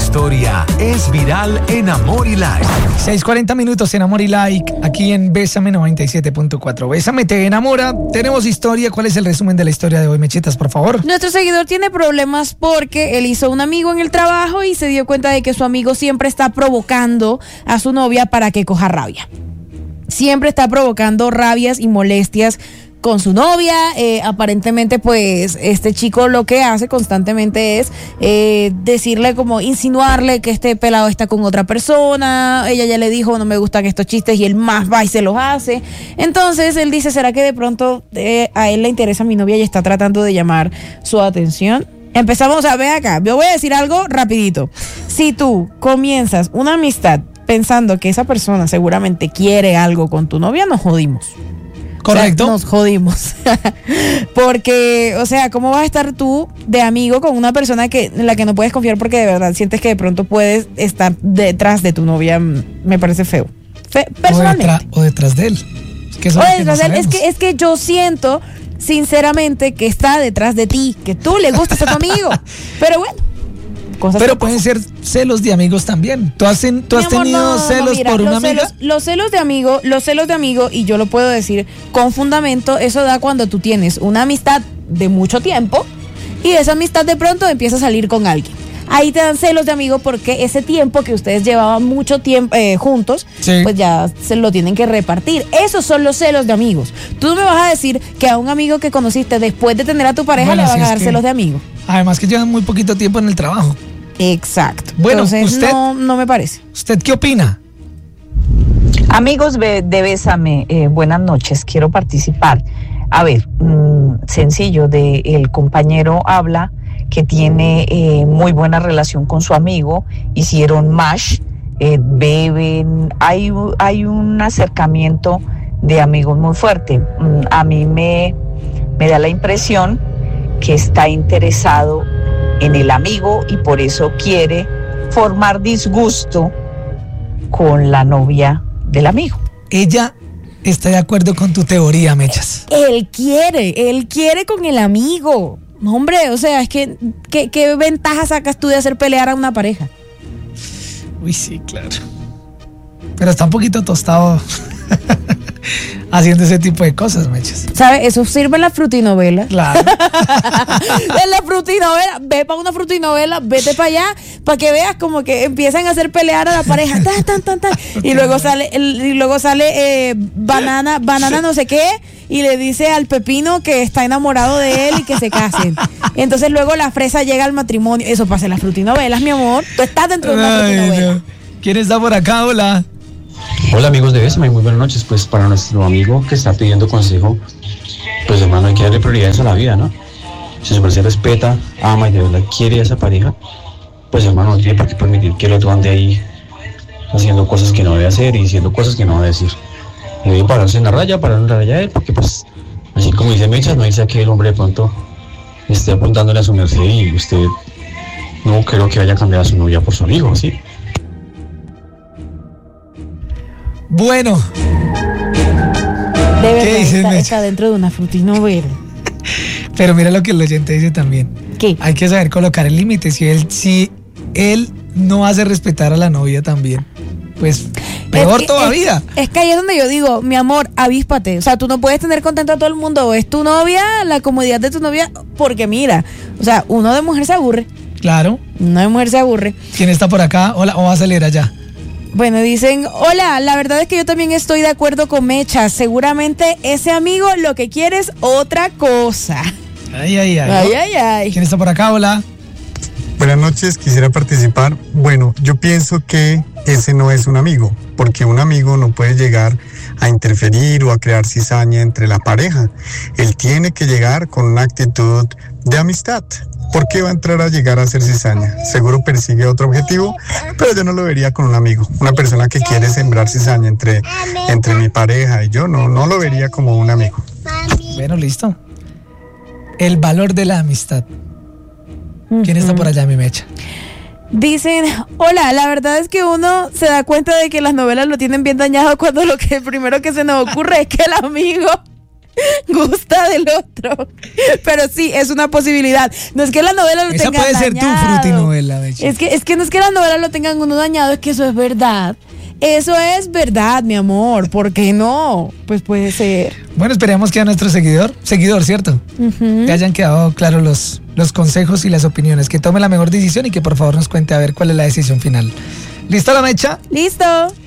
historia es viral en Amor y Like. 6:40 minutos en Amor y Like, aquí en Bésame 97.4. Bésame te enamora. Tenemos historia. ¿Cuál es el resumen de la historia de hoy, Mechitas, por favor? Nuestro seguidor tiene problemas porque él hizo un amigo en el trabajo y se dio cuenta de que su amigo siempre está provocando a su novia para que coja rabia. Siempre está provocando rabias y molestias con su novia. Aparentemente pues este chico lo que hace constantemente es decirle, como insinuarle que este pelado está con otra persona. Ella ya le dijo no me gustan estos chistes y él más va y se los hace. Entonces él dice, ¿será que de pronto a él le interesa a mi novia y está tratando de llamar su atención? Empezamos a ver acá, yo voy a decir algo rapidito. Si tú comienzas una amistad pensando que esa persona seguramente quiere algo con tu novia, nos jodimos. Correcto. O sea, nos jodimos. Porque, o sea, ¿cómo vas a estar tú de amigo con una persona en la que no puedes confiar porque de verdad sientes que de pronto puedes estar detrás de tu novia? Me parece feo. Personalmente. O detrás de él. Es que yo siento sinceramente que está detrás de ti, que tú le gustas a tu amigo. Pero bueno. Pero pueden ser celos de amigos también. ¿Tú has tenido celos por una amiga? Los celos de amigo, y yo lo puedo decir con fundamento, eso da cuando tú tienes una amistad de mucho tiempo y esa amistad de pronto empieza a salir con alguien. Ahí te dan celos de amigo porque ese tiempo que ustedes llevaban mucho tiempo juntos, sí, pues ya se lo tienen que repartir. Esos son los celos de amigos. Tú no me vas a decir que a un amigo que conociste después de tener a tu pareja le van a dar celos de amigo. Además que llevan muy poquito tiempo en el trabajo. Exacto. Bueno, entonces usted, no me parece. ¿Usted qué opina? Amigos de Bésame, buenas noches, quiero participar. A ver, sencillo, el compañero habla que tiene muy buena relación con su amigo, hicieron match, beben, hay un acercamiento de amigos muy fuerte. A mí me da la impresión que está interesado en el amigo y por eso quiere formar disgusto con la novia del amigo. Ella está de acuerdo con tu teoría, Mechas. Él quiere con el amigo. No, hombre, o sea, es que ¿qué ventaja sacas tú de hacer pelear a una pareja? Uy, sí, claro. Pero está un poquito tostado haciendo ese tipo de cosas, Mechas. ¿Sabes? Eso sirve en la frutinovela. Claro. En la frutinovela, ve para una frutinovela, vete para allá, para que veas como que empiezan a hacer pelear a la pareja, tan. Y luego sale banana no sé qué, y le dice al pepino que está enamorado de él y que se casen. Entonces luego la fresa llega al matrimonio. Eso pasa en las frutinovelas, mi amor. Tú estás dentro de una frutinovela. No. ¿Quién está por acá? Hola. Hola amigos de Bésame, muy buenas noches. Pues para nuestro amigo que está pidiendo consejo, pues hermano, hay que darle prioridades a la vida, ¿no? Si su se respeta, ama y de verdad quiere a esa pareja, pues hermano, no tiene por qué permitir que el otro ande ahí haciendo cosas que no debe hacer y diciendo cosas que no debe decir. Debe pararse en la raya a él, porque pues, así como dice Mechas, no dice que el hombre de pronto esté apuntándole a su merced y usted no creo que vaya a cambiar a su novia por su amigo, ¿sí? Bueno. Está dentro de una frutinovela. Pero mira lo que el oyente dice también. ¿Qué? Hay que saber colocar el límite. Si él no hace respetar a la novia también, pues peor todavía. Es que ahí es donde yo digo, mi amor, avíspate. O sea, tú no puedes tener contento a todo el mundo. O es tu novia, la comodidad de tu novia, porque mira, o sea, uno de mujer se aburre. Claro. Uno de mujer se aburre. ¿Quién está por acá? Hola, o va a salir allá. Bueno, dicen, hola, la verdad es que yo también estoy de acuerdo con Mechas. Seguramente ese amigo lo que quiere es otra cosa. Ay. ¿Quién está por acá? Hola. Buenas noches, quisiera participar. Bueno, yo pienso que ese no es un amigo, porque un amigo no puede llegar a interferir o a crear cizaña entre la pareja. Él tiene que llegar con una actitud de amistad. ¿Por qué va a entrar a llegar a hacer cizaña? Seguro persigue otro objetivo, pero yo no lo vería con un amigo. Una persona que quiere sembrar cizaña entre mi pareja y yo, no lo vería como un amigo. Bueno, listo. El valor de la amistad. ¿Quién está por allá, mi Mecha? Dicen, hola, la verdad es que uno se da cuenta de que las novelas lo tienen bien dañado cuando lo primero que se nos ocurre es que el amigo gusta del otro. Pero sí, es una posibilidad. No es que la novela lo Esa tenga puede ser tu dañado. frutinovela, Meche. Es que no es que la novela lo tengan uno dañado, es que eso es verdad. Eso es verdad, mi amor. ¿Por qué no? Pues puede ser. Bueno, esperemos que a nuestro seguidor, ¿cierto? Que hayan quedado claros los consejos y las opiniones. Que tome la mejor decisión y que por favor nos cuente a ver cuál es la decisión final. ¿Listo la mecha? Listo.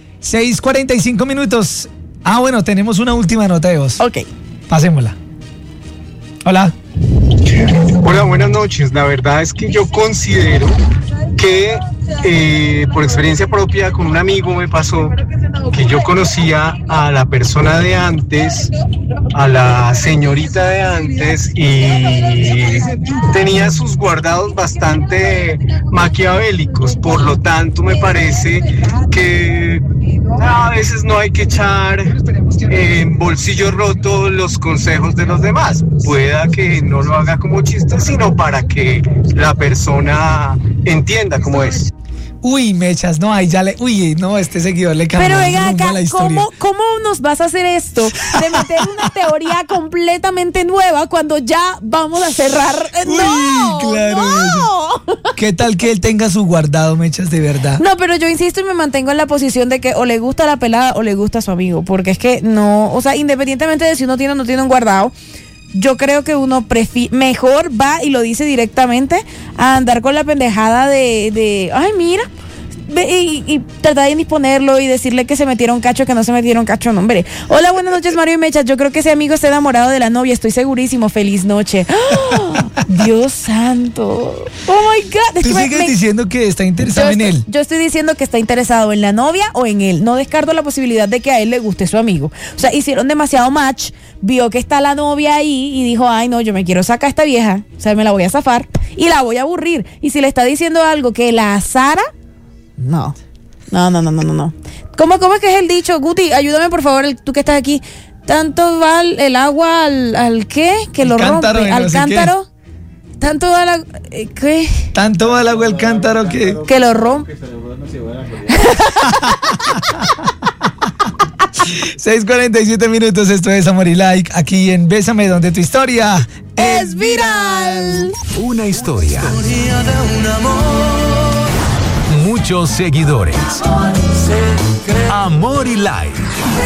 6:45 minutos. Ah, bueno, tenemos una última nota de voz. Ok. Pasémosla. Hola. Hola, buenas noches. La verdad es que yo considero que por experiencia propia con un amigo me pasó que yo conocía a la persona de antes, a la señorita de antes, y tenía sus guardados bastante maquiavélicos. Por lo tanto, me parece que a veces no hay que echar en bolsillo roto los consejos de los demás. Pueda que no lo haga como chiste, sino para que la persona entienda cómo es. Uy, mechas, no, ahí ya le... Uy, no, este seguidor le cambió Pero venga el rumbo acá, a la historia. ¿cómo nos vas a hacer esto? De meter una teoría completamente nueva cuando ya vamos a cerrar. Uy, ¡No! claro, ¡No! ¿Qué tal que él tenga su guardado, mechas, de verdad? No, pero yo insisto y me mantengo en la posición de que o le gusta la pelada o le gusta a su amigo. Porque es que no, o sea, independientemente de si uno tiene o no tiene un guardado, yo creo que uno mejor va y lo dice directamente a andar con la pendejada de ay, mira, y tratar de indisponerlo y decirle que se metieron cacho, que no se metieron cacho, no, hombre. Hola, buenas noches, Mario y Mecha. Yo creo que ese amigo está enamorado de la novia, estoy segurísimo. Feliz noche. ¡Oh! Dios santo. Oh my God. Tú sigues diciendo que está interesado en él. Yo estoy diciendo que está interesado en la novia o en él. No descarto la posibilidad de que a él le guste su amigo. O sea, hicieron demasiado match, vio que está la novia ahí y dijo, ay, no, yo me quiero sacar a esta vieja. O sea, me la voy a zafar y la voy a aburrir. Y si le está diciendo algo que la azara, no. ¿Cómo es que es el dicho? Guti, ayúdame por favor, tú que estás aquí. Tanto va el agua al ¿qué? Que lo cántaro, rompe. no Al sé cántaro. Tanto va la... ¿qué? Tanto va el agua el cántaro que... Que lo rompe. 6:47 minutos, esto es Amor y Like, aquí en Bésame, donde tu historia ¡Es viral! Una historia. Muchos seguidores. Amor y Like.